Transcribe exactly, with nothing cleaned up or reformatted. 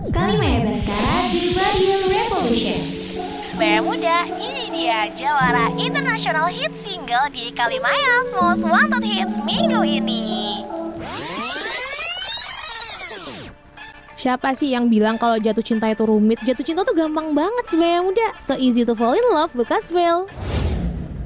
Kalimaya Baskara di Radio Revolution. Bea Muda, ini dia jawara international hit single di Kalimaya's Most Wanted Hits minggu ini. Siapa sih yang bilang kalau jatuh cinta itu rumit? Jatuh cinta tuh gampang banget sih Bea Muda. So easy to fall in love, Lucas Vale.